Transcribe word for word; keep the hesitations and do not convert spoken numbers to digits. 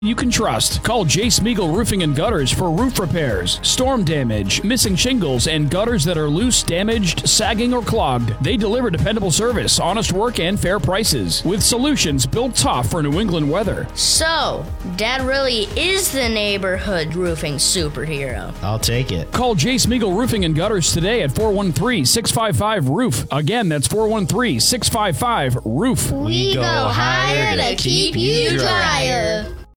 you can trust. Call J. Smeagol Roofing and Gutters for roof repairs, storm damage, missing shingles, and gutters that are loose, damaged, sagging, or clogged. They deliver dependable service, honest work, and fair prices with solutions built tough for New England weather. So, Dad really is the neighborhood roofing superhero. I'll take it. Call J. Smeagol Roofing and Gutters today at four one three, six five five, roof. Again, that's four one three, six five five, roof. We go higher to keep you drier.